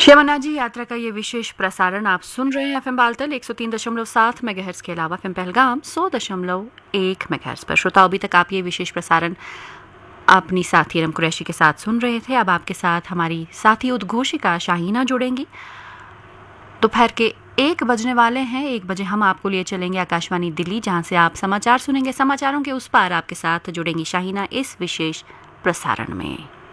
श्यामना जी यात्रा का ये विशेष प्रसारण आप सुन रहे हैं एफएम बालतल 103.7 मेगाहर्ट्ज के अलावा एफएम पहलगाम 100.1 मेगाहर्ट्ज पर। श्रोता अभी तक आप ये विशेष प्रसारण अपनी साथी रम कुरैशी के साथ सुन रहे थे। अब आपके साथ हमारी साथी उद्घोषिका शाहीना जुड़ेंगी। दोपहर के 1 बजने वाले हैं। 1 बजे हम आपको लिए चलेंगे आकाशवाणी दिल्ली, जहां से आप समाचार सुनेंगे। समाचारों के उस पार आपके साथ जुड़ेंगी शाहीना इस विशेष प्रसारण में।